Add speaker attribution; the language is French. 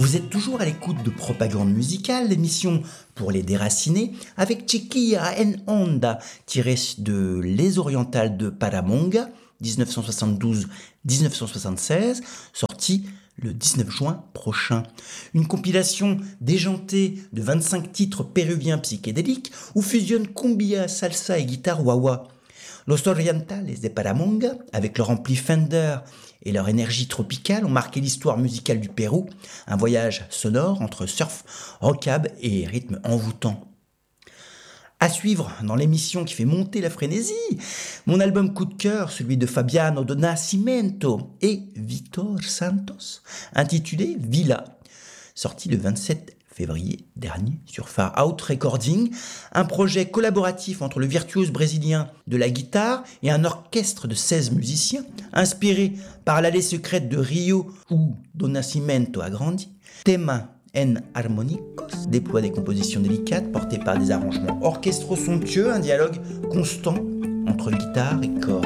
Speaker 1: Vous êtes toujours à l'écoute de Propagande musicale, l'émission pour les déracinés, avec Chiquilla en Onda, tiré de Les Orientales de Paramonga, 1972-1976, sorti le 19 juin prochain. Une compilation déjantée de 25 titres péruviens psychédéliques où fusionnent cumbia, salsa et guitare wah-wah. Los Orientales de Paramonga, avec leur ampli Fender et leur énergie tropicale, ont marqué l'histoire musicale du Pérou, un voyage sonore entre surf, rockab et rythme envoûtant. À suivre dans l'émission qui fait monter la frénésie, mon album coup de cœur, celui de Fabiano do Nascimento et Vitor Santos, intitulé Villa, sorti le 27 février dernier sur Far Out Recording, un projet collaboratif entre le virtuose brésilien de la guitare et un orchestre de 16 musiciens, inspiré par l'allée secrète de Rio où Do Nascimento a grandi. Tema en harmonicos déploie des compositions délicates portées par des arrangements orchestraux somptueux, un dialogue constant entre guitare et cordes.